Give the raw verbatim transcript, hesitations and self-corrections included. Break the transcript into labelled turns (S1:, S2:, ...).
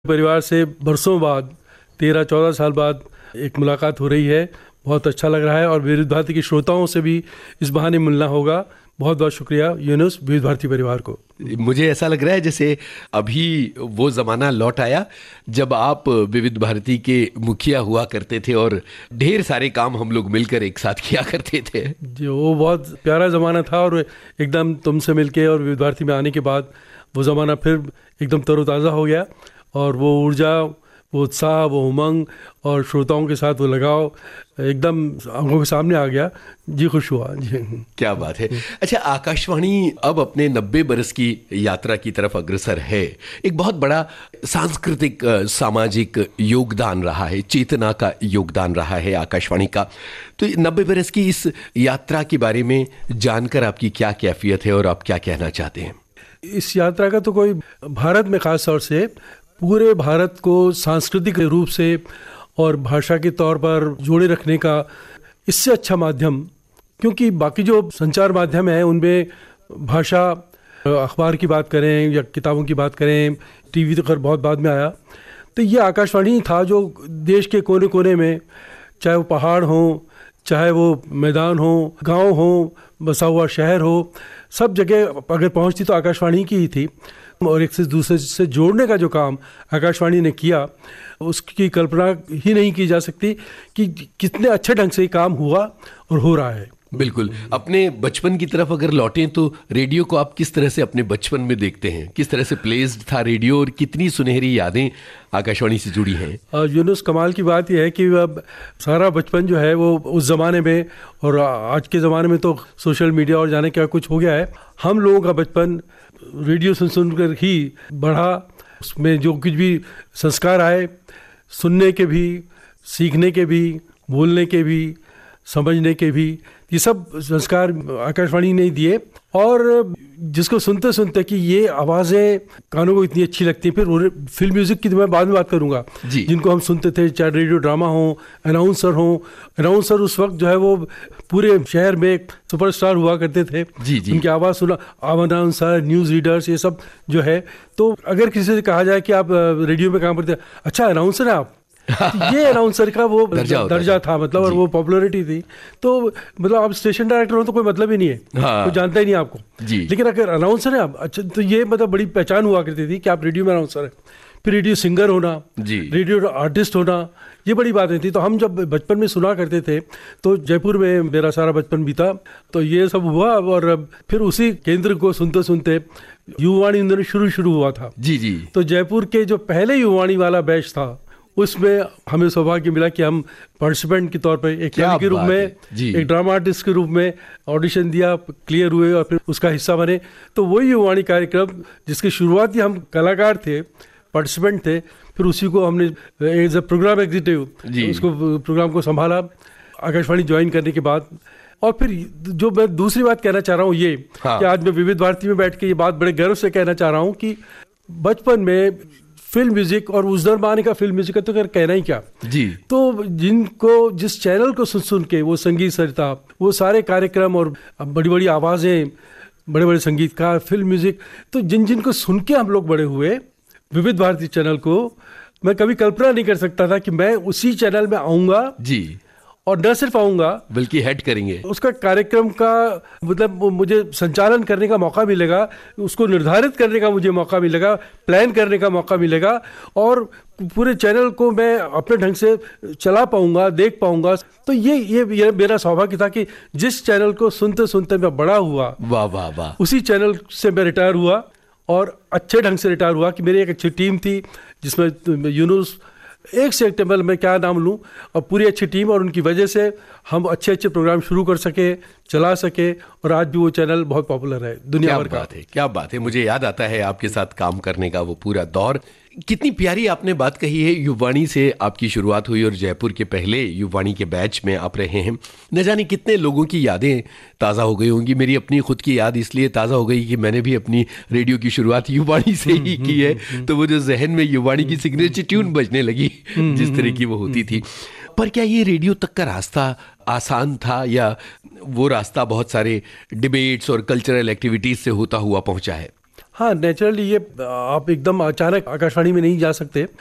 S1: परिवार से बरसों बाद, तेरह चौदह साल बाद एक मुलाकात हो रही है। बहुत अच्छा लग रहा है और विविध भारती के श्रोताओं से भी इस बहाने मिलना होगा। बहुत बहुत शुक्रिया यूनुस, विविध भारती परिवार को।
S2: मुझे ऐसा लग रहा है जैसे अभी वो ज़माना लौट आया जब आप विविध भारती के मुखिया हुआ करते थे और ढेर सारे काम हम लोग मिलकर एक साथ किया करते थे।
S1: जो वो बहुत प्यारा ज़माना था और एकदम तुमसे मिलके और विविध भारती में आने के बाद वो ज़माना फिर एकदम तरोताज़ा हो गया और वो ऊर्जा, वो उत्साह, वो उमंग और श्रोताओं के साथ वो लगाव एकदम आंखों के सामने आ गया। जी, खुश हुआ जी।
S2: क्या बात है। अच्छा, आकाशवाणी अब अपने नब्बे बरस की यात्रा की तरफ अग्रसर है। एक बहुत बड़ा सांस्कृतिक सामाजिक योगदान रहा है, चेतना का योगदान रहा है आकाशवाणी का। तो नब्बे बरस की इस यात्रा के बारे में जानकर आपकी क्या कैफियत है और आप क्या कहना चाहते हैं?
S1: इस यात्रा का तो कोई भारत में खास तौर से पूरे भारत को सांस्कृतिक रूप से और भाषा के तौर पर जोड़े रखने का इससे अच्छा माध्यम, क्योंकि बाकी जो संचार माध्यम है उनमें भाषा, अखबार की बात करें या किताबों की बात करें, टीवी तो खैर बहुत बाद में आया, तो ये आकाशवाणी था जो देश के कोने कोने में, चाहे वो पहाड़ हो, चाहे वो मैदान हो, गांव हो, बसा हुआ शहर हो, सब जगह अगर पहुंचती तो आकाशवाणी की ही थी। और एक से दूसरे से जोड़ने का जो काम आकाशवाणी ने किया, उसकी कल्पना ही नहीं की जा सकती कि कितने अच्छे ढंग से ये काम हुआ और हो रहा है।
S2: बिल्कुल। अपने बचपन की तरफ अगर लौटें तो रेडियो को आप किस तरह से अपने बचपन में देखते हैं? किस तरह से प्लेस्ड था रेडियो और कितनी सुनहरी यादें आकाशवाणी से जुड़ी हैं?
S1: यूनुस, कमाल की बात यह है कि अब सारा बचपन जो है वो उस ज़माने में और आज के ज़माने में तो सोशल मीडिया और जाने क्या कुछ हो गया है। हम लोगों का बचपन रेडियो सुन सुन कर ही बढ़ा। उसमें जो कुछ भी संस्कार आए, सुनने के भी, सीखने के भी, बोलने के भी, समझने के भी, ये सब संस्कार आकाशवाणी ने दिए। और जिसको सुनते सुनते कि ये आवाज़ें कानों को इतनी अच्छी लगती हैं, फिर फिल्म म्यूज़िक की तो मैं बाद में बात करूँगा, जिनको हम सुनते थे, चाहे रेडियो ड्रामा हो, अनाउंसर हो। अनाउंसर उस वक्त जो है वो पूरे शहर में एक सुपरस्टार हुआ करते थे। जी जी। उनकी आवाज़ सुना, अनाउंसर, न्यूज़ रीडर्स, ये सब जो है। तो अगर किसी से कहा जाए कि आप रेडियो में काम करते हैं, अच्छा अनाउंसर है आप, ये अनाउंसर का वो दर्जा, दर्जा था, मतलब, और वो पॉपुलैरिटी थी। तो मतलब आप स्टेशन डायरेक्टर हो तो कोई मतलब ही नहीं है, हाँ। कोई जानता ही नहीं आपको जी। लेकिन अगर अनाउंसर है आप, अच्छा, तो ये मतलब बड़ी पहचान हुआ करती थी कि आप रेडियो में अनाउंसर है। फिर रेडियो सिंगर होना, रेडियो आर्टिस्ट होना, ये बड़ी बातें थी। तो हम जब बचपन में सुना करते थे तो जयपुर में मेरा सारा बचपन बीता, तो ये सब हुआ। और फिर उसी केंद्र को सुनते सुनते युवावाणी शुरू शुरू हुआ था। जी जी। तो जयपुर के जो पहले युवावाणी वाला बैच था, उसमें हमें सौभाग्य मिला कि हम पार्टिसिपेंट के तौर पे एक कवि के रूप में, एक ड्रामा आर्टिस्ट के रूप में ऑडिशन दिया, क्लियर हुए और फिर उसका हिस्सा बने। तो वही युवावाणी कार्यक्रम जिसकी शुरुआत ही हम कलाकार थे, पार्टिसिपेंट थे, फिर उसी को हमने एज अ प्रोग्राम एग्जीक्यूटिव उसको प्रोग्राम को संभाला आकाशवाणी ज्वाइन करने के बाद। और फिर जो मैं दूसरी बात कहना चाह रहा हूँ ये, हाँ। कि आज मैं विविध भारती में बैठ के ये बात बड़े गर्व से कहना चाह रहा हूँ कि बचपन में फिल्म म्यूजिक, और उस दरबाने का फिल्म म्यूजिक का तो कहना ही क्या जी। तो जिनको, जिस चैनल को सुन सुन के वो संगीत सरिता, वो सारे कार्यक्रम और बड़ी बड़ी आवाज़ें, बड़े बड़े संगीतकार, फिल्म म्यूजिक, तो जिन जिन को सुन के हम लोग बड़े हुए, विविध भारती चैनल को मैं कभी कल्पना नहीं कर सकता था कि मैं उसी चैनल में आऊँगा जी। और न सिर्फ आऊँगा
S2: बल्कि हेड करेंगे
S1: उसका कार्यक्रम का, मतलब मुझे संचालन करने का मौका मिलेगा, उसको निर्धारित करने का मुझे मौका मिलेगा, प्लान करने का मौका मिलेगा, और पूरे चैनल को मैं अपने ढंग से चला पाऊंगा, देख पाऊंगा। तो ये ये, ये मेरा सौभाग्य था कि जिस चैनल को सुनते सुनते मैं बड़ा हुआ, वाह वाह वाह, उसी चैनल से मैं रिटायर हुआ और अच्छे ढंग से रिटायर हुआ कि मेरी एक अच्छी टीम थी जिसमें यूनुस, एक से एक टेबल में क्या नाम लूँ, और पूरी अच्छी टीम, और उनकी वजह से हम अच्छे अच्छे प्रोग्राम शुरू कर सके, चला सके, और आज भी वो चैनल बहुत पॉपुलर है दुनिया भर का।
S2: बात है, क्या बात है। मुझे याद आता है आपके साथ काम करने का वो पूरा दौर। कितनी प्यारी आपने बात कही है। युवावाणी से आपकी शुरुआत हुई और जयपुर के पहले युवावाणी के बैच में आप रहे हैं। न जाने कितने लोगों की यादें ताज़ा हो गई होंगी। मेरी अपनी खुद की याद इसलिए ताज़ा हो गई कि मैंने भी अपनी रेडियो की शुरुआत युवावाणी से ही की है। तो वो जो जहन में युवावाणी की सिग्नेचर ट्यून बजने लगी, जिस तरह की वो होती थी। पर क्या ये रेडियो तक का रास्ता आसान था, या वो रास्ता बहुत सारे डिबेट्स और कल्चरल एक्टिविटीज़ से होता हुआ पहुंचा है?
S1: हाँ, नेचुरली ये आप एकदम अचानक आकाशवाणी में नहीं जा सकते।